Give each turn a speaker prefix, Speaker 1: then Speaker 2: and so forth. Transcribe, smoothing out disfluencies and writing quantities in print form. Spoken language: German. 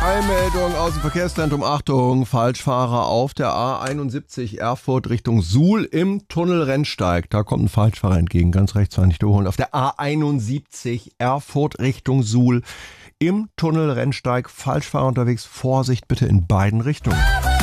Speaker 1: Eilmeldung aus dem Verkehrszentrum. Achtung, Falschfahrer auf der A71 Erfurt Richtung Suhl im Tunnel Rennsteig. Da kommt ein Falschfahrer entgegen, ganz rechts war nicht überholen. Auf der A71 Erfurt Richtung Suhl im Tunnel Rennsteig. Falschfahrer unterwegs, Vorsicht bitte in beiden Richtungen.